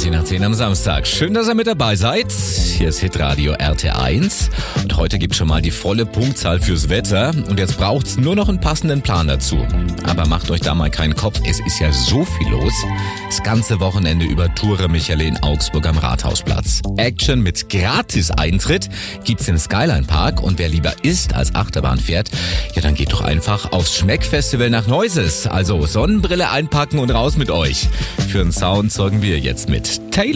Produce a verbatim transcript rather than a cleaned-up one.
zwanzig nach zehn am Samstag. Schön, dass ihr mit dabei seid. Hier ist Hitradio R T eins. Und heute gibt schon mal die volle Punktzahl fürs Wetter. Und jetzt braucht's nur noch einen passenden Plan dazu. Aber macht euch da mal keinen Kopf. Es ist ja so viel los. Das ganze Wochenende über Toure Michele in Augsburg am Rathausplatz. Action mit Gratis-Eintritt gibt's im Skyline Park. Und wer lieber isst als Achterbahn fährt, ja, dann geht doch einfach aufs Schmeckfestival nach Neuses. Also Sonnenbrille einpacken und raus mit euch. Für den Sound sorgen wir jetzt mit Taylor.